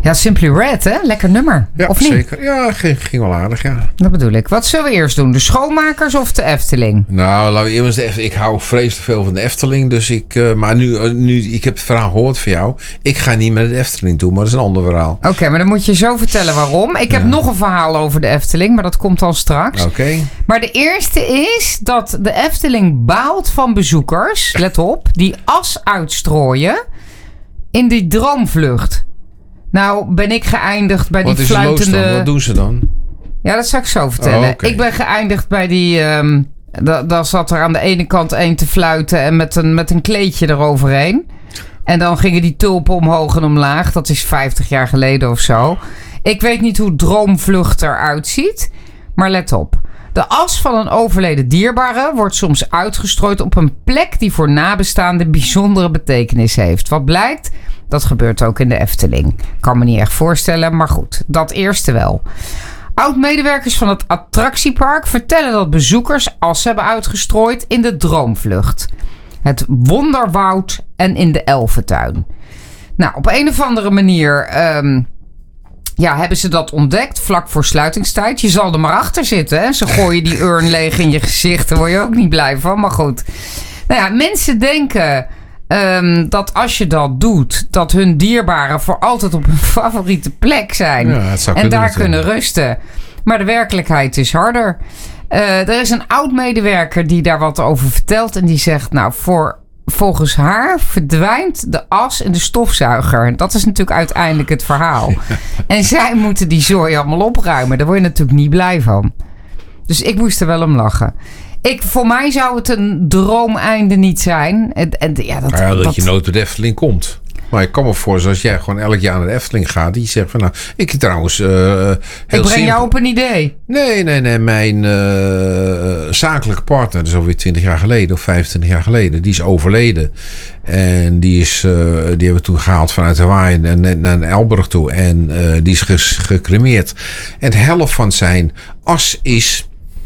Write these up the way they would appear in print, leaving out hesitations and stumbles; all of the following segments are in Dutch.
Ja, Simply Red, hè? Lekker nummer. Ja, of niet? Zeker. Ja, ging wel aardig, ja. Dat bedoel ik. Wat zullen we eerst doen? De schoonmakers of de Efteling? Nou, laten we eerst de Efteling. Ik hou vreselijk veel van de Efteling. Dus maar nu, ik heb het verhaal gehoord van jou. Ik ga niet met de Efteling toe, maar dat is een ander verhaal. Oké, maar dan moet je zo vertellen waarom. Ik heb nog een verhaal over de Efteling, maar dat komt dan straks. Oké. Maar de eerste is dat de Efteling baalt van bezoekers, let op, die as uitstrooien in die droomvlucht. Nou ben ik geëindigd bij die fluitende... Wat is los dan? Wat doen ze dan? Ja, dat zal ik zo vertellen. Oké. Ik ben geëindigd bij die... daar zat er aan de ene kant één te fluiten en met een kleedje eroverheen. En dan gingen die tulpen omhoog en omlaag. Dat is 50 jaar geleden of zo. Ik weet niet hoe droomvlucht eruit ziet. Maar let op. De as van een overleden dierbare wordt soms uitgestrooid op een plek die voor nabestaanden bijzondere betekenis heeft. Wat blijkt? Dat gebeurt ook in de Efteling. Kan me niet echt voorstellen, maar goed. Dat eerste wel. Oud-medewerkers van het attractiepark vertellen dat bezoekers as hebben uitgestrooid in de Droomvlucht, het Wonderwoud en in de Elfentuin. Nou, op een of andere manier hebben ze dat ontdekt vlak voor sluitingstijd. Je zal er maar achter zitten. Hè? Ze gooien die urn leeg in je gezicht. Daar word je ook niet blij van. Maar goed. Nou ja, mensen denken dat als je dat doet, dat hun dierbaren voor altijd op hun favoriete plek zijn. Ja, het zou en daar natuurlijk kunnen rusten. Maar de werkelijkheid is harder. Er is een oud-medewerker die daar wat over vertelt. En die zegt, nou, volgens haar verdwijnt de as in de stofzuiger. Dat is natuurlijk uiteindelijk het verhaal. Ja. En zij moeten die zooi allemaal opruimen. Daar word je natuurlijk niet blij van. Dus ik moest er wel om lachen. Voor mij zou het een droomeinde niet zijn. Dat je nooit bij de Efteling komt. Maar ik kan me voorstellen, als jij gewoon elk jaar naar de Efteling gaat, die zegt van nou, ik trouwens heel ik breng jou op een idee. Nee. Mijn zakelijke partner, dat is alweer 20 jaar geleden of 25 jaar geleden, die is overleden. En die hebben we toen gehaald vanuit Hawaii naar Elburg toe. En die is gecremeerd. En de helft van zijn as is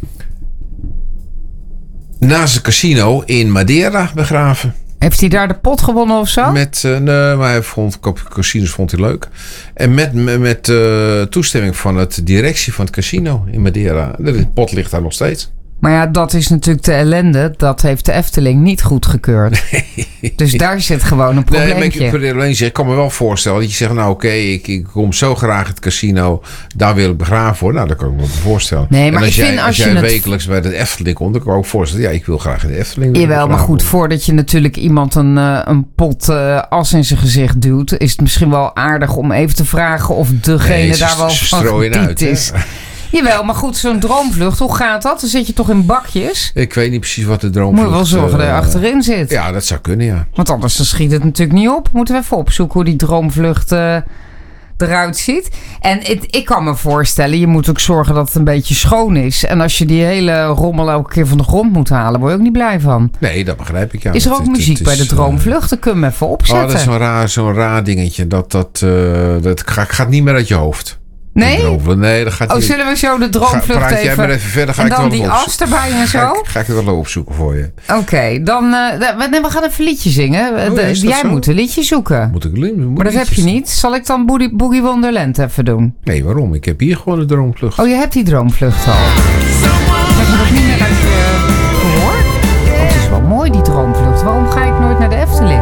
naast het casino in Madeira begraven. Heeft hij daar de pot gewonnen of zo? Maar hij vond casinos vond hij leuk. En met toestemming van de directie van het casino in Madeira. De pot ligt daar nog steeds. Maar ja, dat is natuurlijk de ellende. Dat heeft de Efteling niet goedgekeurd. Nee. Dus daar zit gewoon een probleempje. Ik kan me wel voorstellen dat je zegt, nou oké, ik kom zo graag het casino. Daar wil ik begraven worden. Nou, dat kan ik me wel voorstellen. Nee, maar als jij wekelijks bij de Efteling komt, dan kan ik ook voorstellen, ja, ik wil graag in de Efteling. Jawel, maar goed, voordat je natuurlijk iemand een pot as in zijn gezicht duwt, is het misschien wel aardig om even te vragen of degene daar wel van gediend is. Jawel, maar goed, zo'n droomvlucht, hoe gaat dat? Dan zit je toch in bakjes? Ik weet niet precies wat de droomvlucht... Moet je wel zorgen dat je achterin zit. Ja, dat zou kunnen, ja. Want anders dan schiet het natuurlijk niet op. Moeten we even opzoeken hoe die droomvlucht eruit ziet. En ik kan me voorstellen, je moet ook zorgen dat het een beetje schoon is. En als je die hele rommel elke keer van de grond moet halen, word je ook niet blij van. Nee, dat begrijp ik, ja. Is er ook muziek bij de droomvlucht? Dan kun je hem even opzetten. Oh, dat is zo'n raar dingetje. Dat gaat niet meer uit je hoofd. Nee? Nee, dat gaat niet. Zullen we zo de droomvlucht praat jij maar even verder. En dan die as erbij en zo? Ga ik het wel opzoeken voor je. Oké, dan... we gaan even een liedje zingen. Jij moet een liedje zoeken. Moet ik maar dat heb je niet. Zal ik dan Boogie Wonderland even doen? Nee, waarom? Ik heb hier gewoon de droomvlucht. Oh, je hebt die droomvlucht al. Heb je nog niet meer uit je gehoor? Oh, het is wel mooi, die droomvlucht. Waarom ga ik nooit naar de Efteling?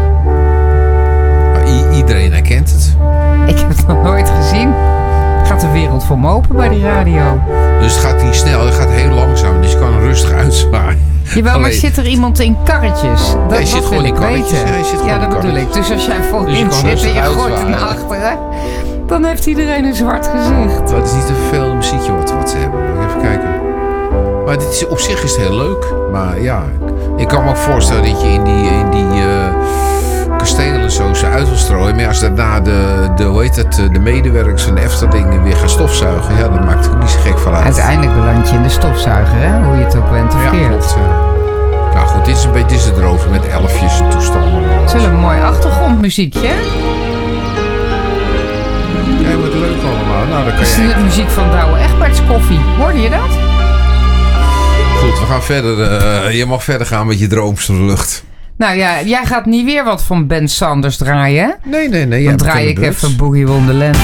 Iedereen herkent het. Ik heb het nog nooit gezien. Gaat de wereld voor me open bij die radio. Dus het gaat niet snel, het gaat heel langzaam. Dus je kan rustig uitzwaaien. Jawel, maar zit er iemand in karretjes? Dat zit gewoon in karretjes. Ja, dat bedoel ik. Dus als jij voorin zit en je gooit hem naar achteren, dan heeft iedereen een zwart gezicht. Dat is niet een vervelende muziekje wat ze hebben. Even kijken. Maar op zich is het heel leuk. Maar ja, ik kan me ook voorstellen dat je in die kastelen zo ze uit wil strooien. Maar als daarna de medewerkers van de Efteling weer gaan stofzuigen, ja, dat maakt het ook niet zo gek van uit. Uiteindelijk beland je in de stofzuiger, hè? Hoe je het ook bent of ja, keert. Klopt, ja. Nou goed, dit is het erover met elfjes en toestanden. Het is wel een mooi achtergrondmuziekje. Ja, wat leuk allemaal. Nou, dan kan je... Het is de muziek van Douwe Egberts Koffie. Hoorde je dat? Goed, we gaan verder. Je mag verder gaan met je droomvlucht. Nou ja, jij gaat niet weer wat van Ben Sanders draaien, hè? Nee. Dan draai ik even Boogie Wonderland.